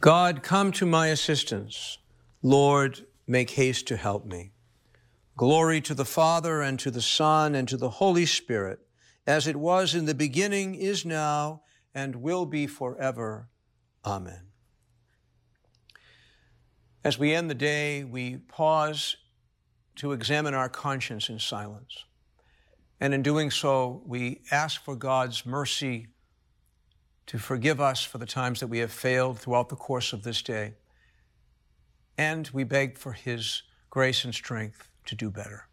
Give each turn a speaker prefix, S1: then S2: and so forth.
S1: God, come to my assistance. Lord, make haste to help me. Glory to the Father, and to the Son, and to the Holy Spirit, as it was in the beginning, is now, and will be forever. Amen. As we end the day, we pause to examine our conscience in silence. And in doing so, we ask for God's mercy to forgive us for the times that we have failed throughout the course of this day. And we beg for his grace and strength to do better.